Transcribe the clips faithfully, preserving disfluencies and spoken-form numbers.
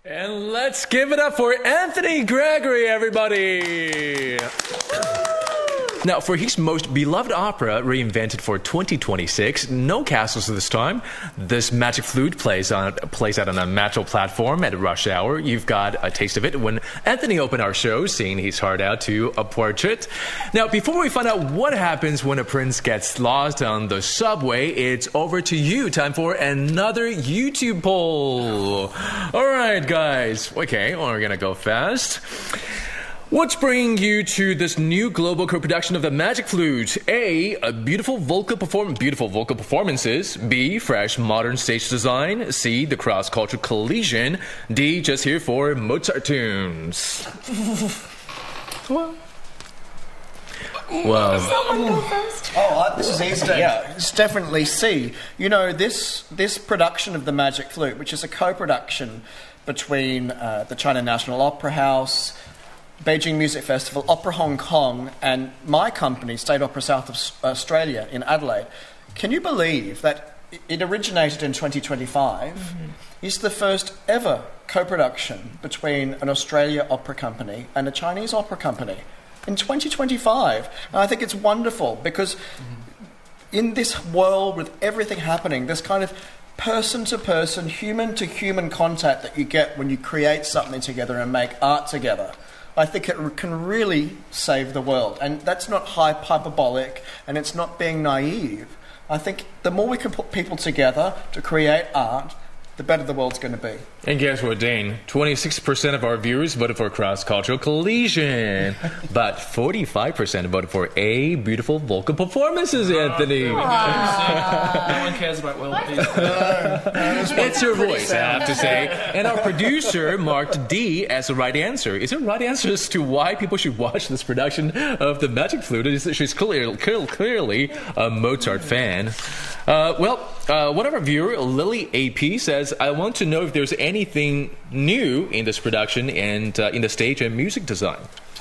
And let's give it up for Anthony Gregory, everybody! Now, for his most beloved opera, reinvented for twenty twenty-six, no castles this time. This Magic Flute plays on plays out on a metal platform at rush hour. You've got a taste of it when Anthony opened our show, singing his heart out to a portrait. Now, before we find out what happens when a prince gets lost on the subway, it's over to you. Time for another YouTube poll. All right, guys. Okay, well, we're gonna go fast. What's bringing you to this new global co-production of the Magic Flute? A. A beautiful vocal perform beautiful vocal performances. B. Fresh modern stage design. C. The cross-cultural collision. D. Just here for Mozart tunes. well, well. Someone go first. Oh, this is easy. Yeah, it's definitely C. You know, this this production of the Magic Flute, which is a co-production between uh, the China National Opera House, Beijing Music Festival, Opera Hong Kong, and my company, State Opera South of Australia in Adelaide. Can you believe that it originated in twenty twenty-five? Mm-hmm. It's the first ever co-production between an Australia opera company and a Chinese opera company in twenty twenty-five. And I think it's wonderful because mm-hmm. in this world with everything happening, this kind of person-to-person, human-to-human contact that you get when you create something together and make art together, I think it can really save the world. And that's not hyperbolic, and it's not being naive. I think the more we can put people together to create art, the better the world's going to be. And guess what, Dane? twenty-six percent of our viewers voted for cross-cultural collision, but forty-five percent voted for A, beautiful vocal performances, Anthony. No one cares about well-being. It's your voice, I have to say. And our producer marked D as the right answer. Is there a right answer as to why people should watch this production of the Magic Flute? She's clearly, clearly a Mozart fan. Uh, well, uh, one of our viewers, Lily A P, says, I want to know if there's anything new in this production and uh, in the stage and music design.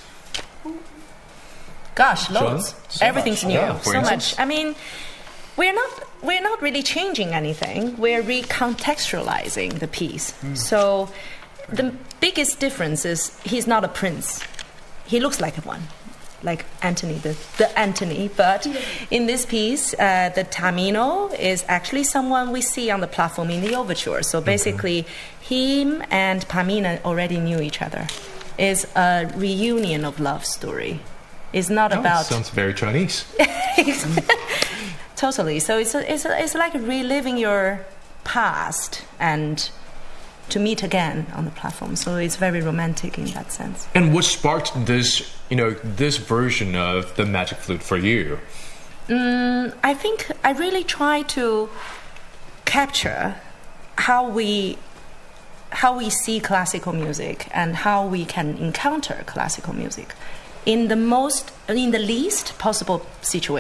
Gosh, loads. So Everything's much. new. Yeah, for so instance. much. I mean, we're not we're not really changing anything. We're recontextualizing the piece. Mm. So the biggest difference is he's not a prince. He looks like one. Like Anthony, the, the Anthony, but in this piece, uh, the Tamino is actually someone we see on the platform in the overture. So basically, okay. him and Pamina already knew each other. It's a reunion of love story. It's not oh, about. Sounds very Chinese. Totally. So it's a, it's a, it's like reliving your past and to meet again on the platform. So it's very romantic in that sense. And what sparked this, you know, this version of the Magic Flute for you? Mm, I think I really try to capture how we how we see classical music and how we can encounter classical music in the most in the least possible situation.